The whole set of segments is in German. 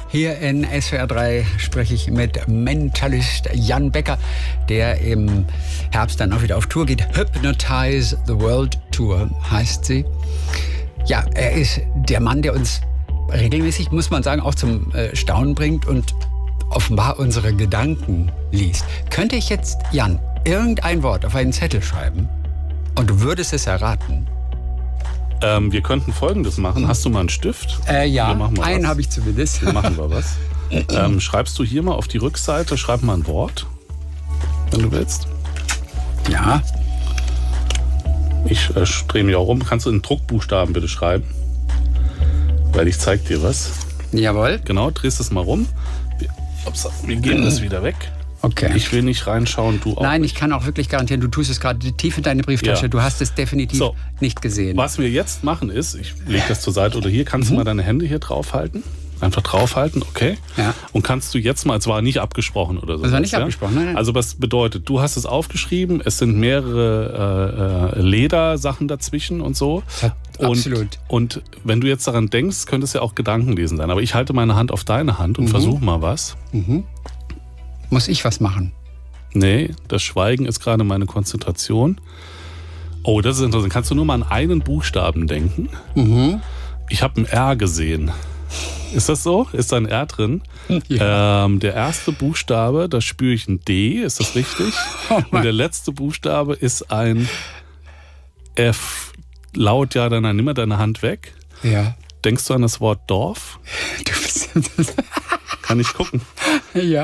Hier in SWR 3 spreche ich mit Mentalist Jan Becker, der im Herbst dann auch wieder auf Tour geht. Hypnotize the World Tour heißt sie. Ja, er ist der Mann, der uns regelmäßig, muss man sagen, auch zum Staunen bringt und offenbar unsere Gedanken liest. Könnte ich jetzt, Jan, irgendein Wort auf einen Zettel schreiben und du würdest es erraten? Wir könnten Folgendes machen. Hast du mal einen Stift? Ja, einen habe ich zumindest. Hier machen wir was. Schreibst du hier mal auf die Rückseite, schreib mal ein Wort, wenn du willst. Ja. Ich drehe mich auch rum. Kannst du in Druckbuchstaben bitte schreiben? Weil ich zeig dir was. Jawohl. Genau, drehst es mal rum. Wir geben das wieder weg. Okay. Ich will nicht reinschauen, du auch. Nein, nicht. ich kann auch wirklich garantieren, du tust es gerade tief in deine Brieftasche. Ja. Du hast es definitiv nicht gesehen. Was wir jetzt machen ist, ich lege das zur Seite oder hier, kannst du mal deine Hände hier draufhalten. Einfach draufhalten, okay. Ja. Und kannst du jetzt mal, es war nicht abgesprochen oder so. Das war nicht abgesprochen, nein. Also was bedeutet, du hast es aufgeschrieben, es sind mehrere Ledersachen dazwischen und so. Absolut. Und wenn du jetzt daran denkst, könnte es ja auch Gedankenlesen sein. Aber ich halte meine Hand auf deine Hand und versuche mal was. Muss ich was machen? Nee, das Schweigen ist gerade meine Konzentration. Oh, das ist interessant. Kannst du nur mal an einen Buchstaben denken? Ich habe ein R gesehen. Ist das so? Ist da ein R drin? Ja. Der erste Buchstabe, da spüre ich ein D. Ist das richtig? Und der letzte Buchstabe ist ein F. Laut, ja, dann nimm mal deine Hand weg. Ja. Denkst du an das Wort Dorf? Du bist Kann ich gucken? Ja.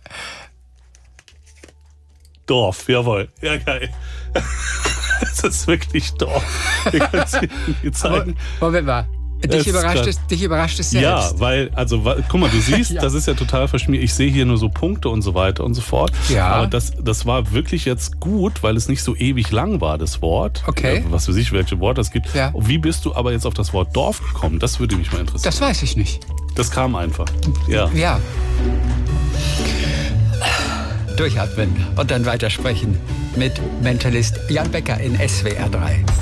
Dorf, jawohl. Ja, geil. Es ist wirklich Dorf. Wir können es dir zeigen. Moment mal. Dich überrascht es selbst. Ja, weil, also, guck mal, du siehst, Ja. Das ist ja total verschmiert. Ich sehe hier nur so Punkte und so weiter und so fort. Ja. Aber das war wirklich jetzt gut, weil es nicht so ewig lang war, das Wort. Okay. Was weiß ich, welche Worte es gibt. Ja. Wie bist du aber jetzt auf das Wort Dorf gekommen? Das würde mich mal interessieren. Das weiß ich nicht. Das kam einfach. Ja. Ja. Durchatmen und dann weitersprechen mit Mentalist Jan Becker in SWR 3.